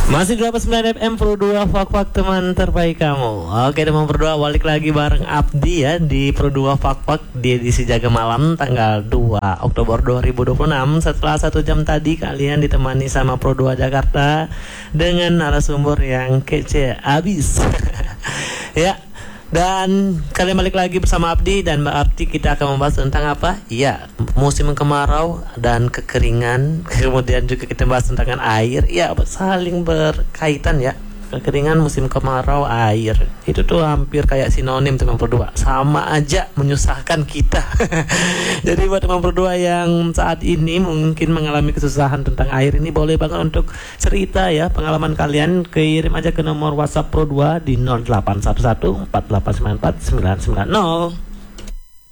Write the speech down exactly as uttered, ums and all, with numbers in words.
Masih dua puluh sembilan F M Pro dua, Fak-Fak teman terbaik kamu. Oke teman Pro dua, balik lagi bareng Abdi ya di Pro dua Fak-Fak di edisi Jaga Malam tanggal dua Oktober dua ribu dua puluh enam. Setelah satu jam tadi kalian ditemani sama Pro dua Jakarta dengan narasumber yang kece abis. Ya. Dan kalian balik lagi bersama Abdi, dan berarti kita akan membahas tentang apa? Iya, musim kemarau dan kekeringan. Kemudian juga kita bahas tentang air. Ya, saling berkaitan ya. Kekeringan, musim kemarau, air. Itu tuh hampir kayak sinonim teman berdua. Sama aja menyusahkan kita. Jadi buat teman berdua yang saat ini mungkin mengalami kesusahan tentang air ini, boleh banget untuk cerita ya pengalaman kalian. Kirim aja ke nomor WhatsApp Pro dua di nol delapan satu satu empat delapan sembilan empat sembilan sembilan nol.